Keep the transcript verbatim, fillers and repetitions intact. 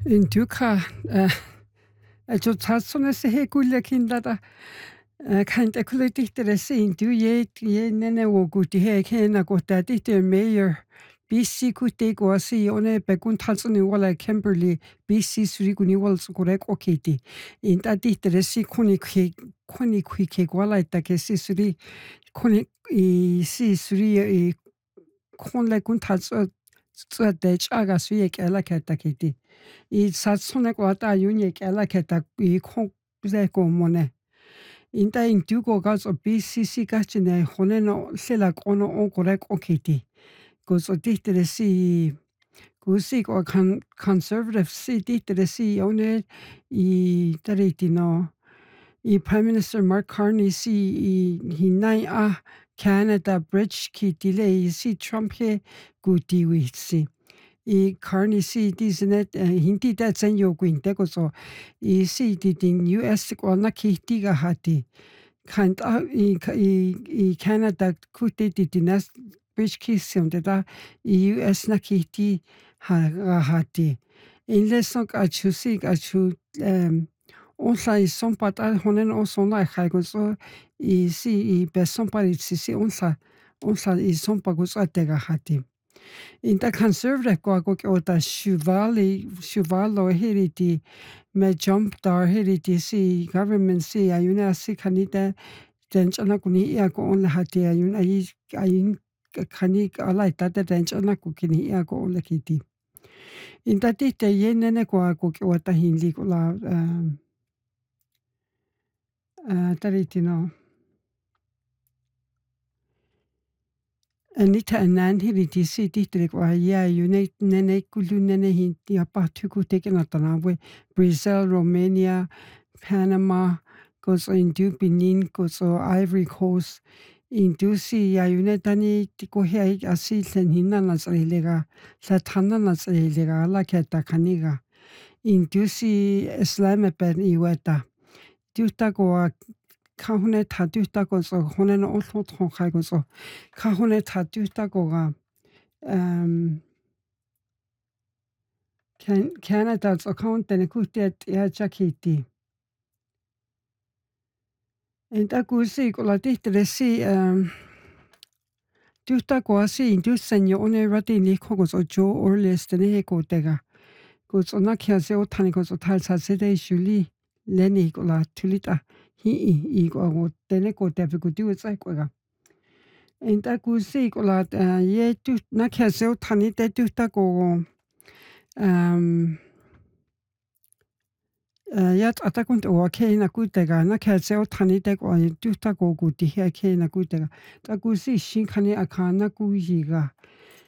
Intuka ajo tatsuna se he kulle kindata kant ekulitihteresi intu ye ye nene woguti he kena kotati te mayor B C kutte kwasi one bekun tatsuni wala Kimberly B C suri kuni wal sukurek okiti inta tihteresi kuni khi kuni khi wala ita ke si suri kuni i si suri i konle kun tatsu tsu de chaga su ye kela keta kiti I satsone kwata yunye kela keta I kon bze ko mone inta intu ko gas o B C C kachine hone no sela kono on korek okiti goes o dihteresi gusi ko kan conservative si dihteresi one I tariti no I Prime Minister Mark Carney si I hinai a Canada Bridge ki delay si Trump he guti witsi I Carney si disnet hindi da zen yo gwinte ko so I si di din U S ko na ki tiga hati kan I I Canada kutte di dinas bridge ki sim da I U S na ki ti ha hati in lesson ka chusi ka chu um onsa I sompat al honen on sona khai go so I si I beson pari si si onsa onsa I sompa go so atega hati Inta conservative ko ko ota shuvali shuvalo heriti me jump dar heriti si government si ayuna si kanita denchana kuni ya ko on hati ayun ay ayin kani ala ita denchana ku kini ya ko on kiti inta tite yenene ko ko ota hindi ko la um uh, taritino Anita anan hiriti si tihtere ko ya yune nene kulu nene hinti apa tuku teke natana we Brazil, Romania, Panama, goes into Benin, goes Ivory Coast, into si ya yune tani tiko hea asi len hina nasrilega, sa tana nasrilega la keta kaniga. Into si Islamabad iweta. Tuta ko kahune tatuta so honen olhot honkai so kahune tatuta go um can Canada's account and kutet ya jakiti and akusi ko la tihteresi um tuta ko si intu senyo one rati ni ko so jo orles tene ko tega ko so na kya se o tani ko so tal sa se de juli leni ko la tulita hi I go tene ko te ko tu sai ko ga Inta kusi ko la ye tu na kya se o tani te tu ta ko um yat atakunt o ke na kutega na kya se o tani te ko tu ta ko ku ti he ke na kutega ta kusi shin khani akana ku yiga